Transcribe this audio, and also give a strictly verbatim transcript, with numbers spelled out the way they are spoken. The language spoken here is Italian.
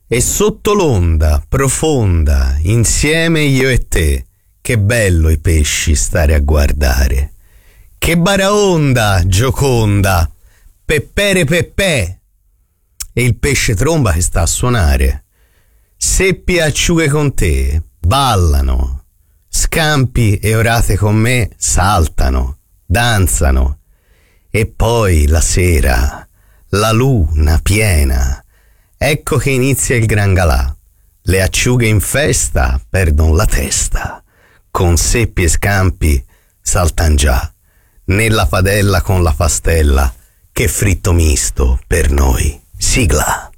E sotto l'onda profonda, insieme io e te, che bello i pesci stare a guardare. Che baraonda, gioconda, peppere peppè. E il pesce tromba che sta a suonare. Seppi e acciughe con te, ballano. Scampi e orate con me, saltano, danzano. E poi la sera, la luna piena, ecco che inizia il gran galà. Le acciughe in festa perdon la testa. Con seppi e scampi saltan già. Nella padella con la pastella, che fritto misto per noi. Sigla.